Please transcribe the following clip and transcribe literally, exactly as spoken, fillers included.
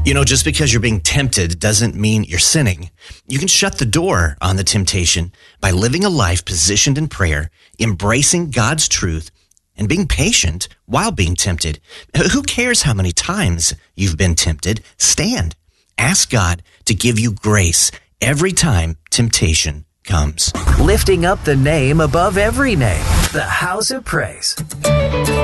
You know, just because you're being tempted doesn't mean you're sinning. You can shut the door on the temptation by living a life positioned in prayer, embracing God's truth, and being patient while being tempted. Who cares how many times you've been tempted? Stand. Ask God to give you grace every time temptation comes. Lifting up the name above every name. The House of Praise.